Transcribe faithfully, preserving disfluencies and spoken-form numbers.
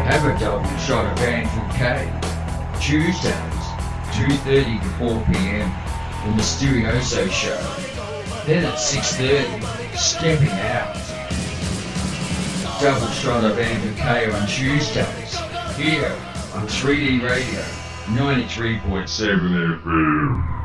Have a double shot of Andrew K. Tuesdays, two thirty to four p.m. The Mysterioso Show. Then at six thirty, Stepping Out. Double shot of Andrew K on Tuesdays, here on three D Radio, ninety-three point seven F M.